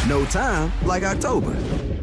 No time like October.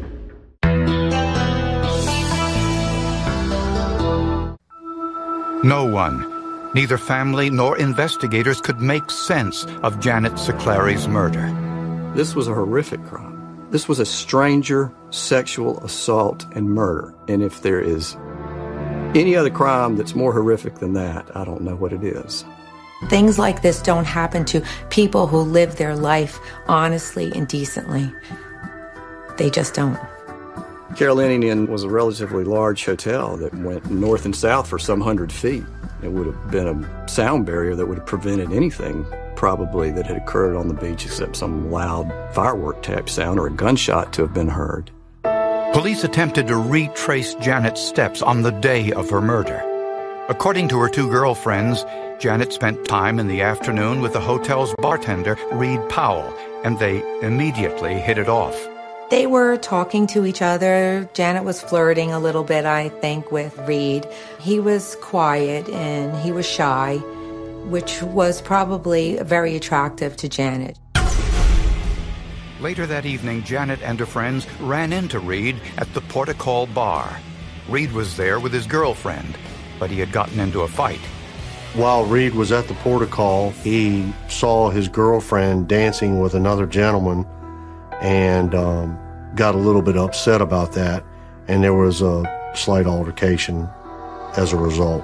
No one, neither family nor investigators, could make sense of Janet Siclari's murder. This was a horrific crime. This was a stranger sexual assault and murder. And if there is any other crime that's more horrific than that, I don't know what it is. Things like this don't happen to people who live their life honestly and decently. They just don't. Carolinian was a relatively large hotel that went north and south for some 100 feet. It would have been a sound barrier that would have prevented anything probably that had occurred on the beach except some loud firework type sound or a gunshot to have been heard. Police attempted to retrace Janet's steps on the day of her murder. According to her two girlfriends, Janet spent time in the afternoon with the hotel's bartender, Reed Powell, and they immediately hit it off. They were talking to each other. Janet was flirting a little bit, I think, with Reed. He was quiet and he was shy, which was probably very attractive to Janet. Later that evening, Janet and her friends ran into Reed at the Portico bar. Reed was there with his girlfriend, but he had gotten into a fight. While Reed was at the Portico, he saw his girlfriend dancing with another gentleman and got a little bit upset about that, and there was a slight altercation as a result.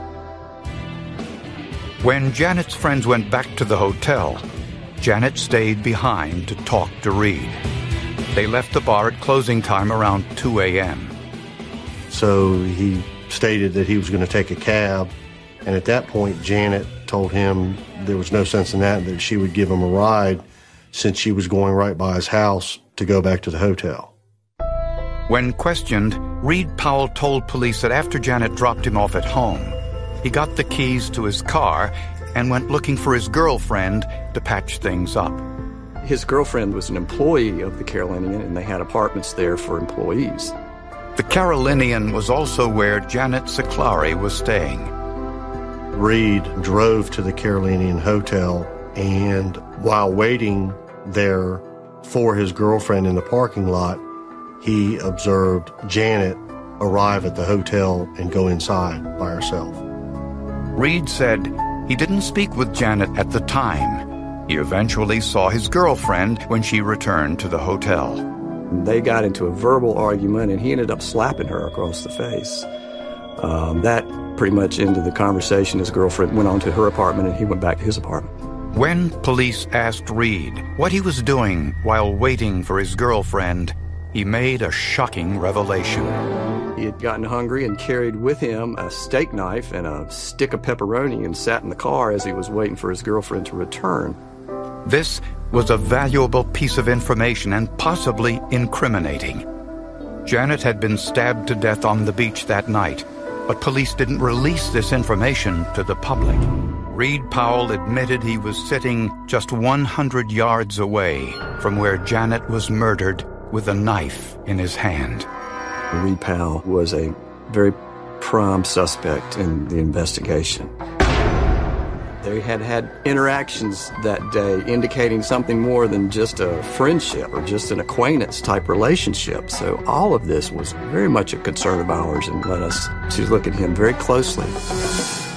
When Janet's friends went back to the hotel, Janet stayed behind to talk to Reed. They left the bar at closing time around 2 a.m. So he stated that he was going to take a cab, and at that point Janet told him there was no sense in that she would give him a ride since she was going right by his house to go back to the hotel. When questioned, Reed Powell told police that after Janet dropped him off at home, he got the keys to his car and went looking for his girlfriend to patch things up. His girlfriend was an employee of the Carolinian, and they had apartments there for employees. The Carolinian was also where Janet Siclari was staying. Reed drove to the Carolinian Hotel, and while waiting there for his girlfriend in the parking lot, he observed Janet arrive at the hotel and go inside by herself. Reed said he didn't speak with Janet at the time. He eventually saw his girlfriend when she returned to the hotel. They got into a verbal argument, and he ended up slapping her across the face. That pretty much ended the conversation. His girlfriend went on to her apartment, and he went back to his apartment. When police asked Reed what he was doing while waiting for his girlfriend, he made a shocking revelation. He had gotten hungry and carried with him a steak knife and a stick of pepperoni and sat in the car as he was waiting for his girlfriend to return. This was a valuable piece of information and possibly incriminating. Janet had been stabbed to death on the beach that night, but police didn't release this information to the public. Reed Powell admitted he was sitting just 100 yards away from where Janet was murdered with a knife in his hand. Reed Powell was a very prime suspect in the investigation. They had had interactions that day indicating something more than just a friendship or just an acquaintance type relationship. So all of this was very much a concern of ours and led us to look at him very closely.